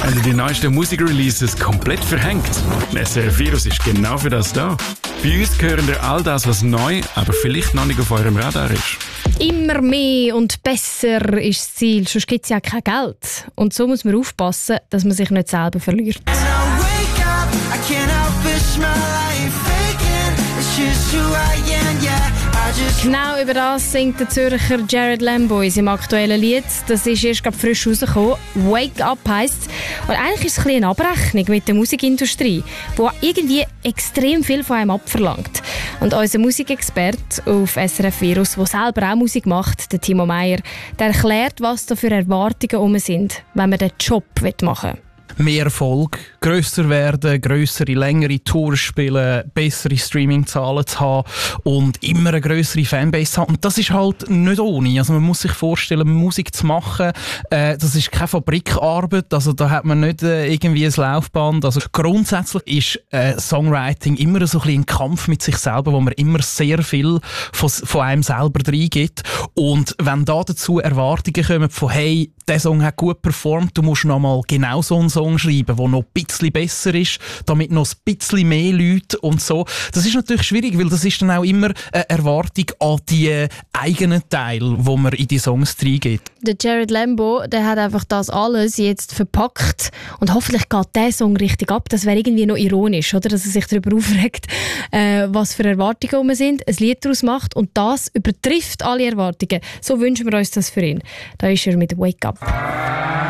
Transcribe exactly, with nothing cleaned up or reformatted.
Haben die neuesten Musikreleases komplett verhängt? S R F Virus ist genau für das da. Bei uns hören ihr all das, was neu, aber vielleicht noch nicht auf eurem Radar ist. Immer mehr und besser ist das Ziel, sonst gibt es ja kein Geld. Und so muss man aufpassen, dass man sich nicht selber verliert. Genau über das singt der Zürcher Jared Lambo in seinem aktuellen Lied. Das ist erst gerade frisch rausgekommen. «Wake Up» heisst. Und eigentlich ist es ein bisschen eine Abrechnung mit der Musikindustrie, die irgendwie extrem viel von einem abverlangt. Und unser Musikexperte auf S R F Virus, der selber auch Musik macht, der Timo Meyer, der erklärt, was da für Erwartungen herum sind, wenn man den Job machen will. Mehr Erfolg, grösser werden, grössere, längere Tours spielen, bessere Streaming-Zahlen zu haben und immer eine grössere Fanbase haben. Und das ist halt nicht ohne. Also man muss sich vorstellen, Musik zu machen, äh, das ist keine Fabrikarbeit, also da hat man nicht äh, irgendwie ein Laufband. Also grundsätzlich ist äh, Songwriting immer so ein bisschen ein Kampf mit sich selber, wo man immer sehr viel von, von einem selber reingibt. Und wenn da dazu Erwartungen kommen von «Hey, der Song hat gut performt, du musst noch mal genau so einen Song schreiben, der noch ein bisschen besser ist, damit noch ein bisschen mehr Leute und so». Das ist natürlich schwierig, weil das ist dann auch immer eine Erwartung an die eigenen Teile, wo man in die Songs reingeht. Der Jared Lambo, der hat einfach das alles jetzt verpackt und hoffentlich geht der Song richtig ab. Das wäre irgendwie noch ironisch, oder? Dass er sich darüber aufregt, äh, was für Erwartungen um sind, ein Lied daraus macht und das übertrifft alle Erwartungen. So wünschen wir uns das für ihn. Da ist er mit «Wake Up».